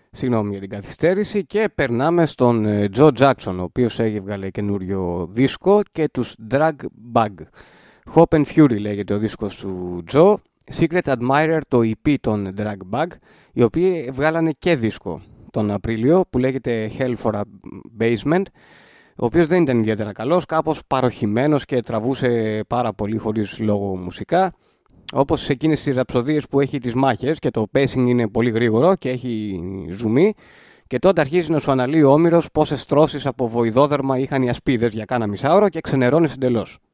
Συγγνώμη για την καθυστέρηση. Και περνάμε στον Joe Jackson, ο οποίος έβγαλε καινούριο δίσκο και τους Drag Bag. Hope and Fury λέγεται ο δίσκος του Joe. Secret Admirer το EP των Drag Bag, οι οποίοι βγάλανε και δίσκο τον Απρίλιο που λέγεται Hell for a Basement, ο οποίος δεν ήταν ιδιαίτερα καλός, κάπως παροχημένος και τραβούσε πάρα πολύ χωρίς λόγο μουσικά. Όπως σε εκείνες τις ραψοδίες που έχει τις μάχες και το pacing είναι πολύ γρήγορο και έχει ζουμί, και τότε αρχίζει να σου αναλύει ο Όμηρος πόσες στρώσεις από βοηδόδερμα είχαν οι ασπίδες για κάνα μισάωρο και ξενερώνεις εντελώς.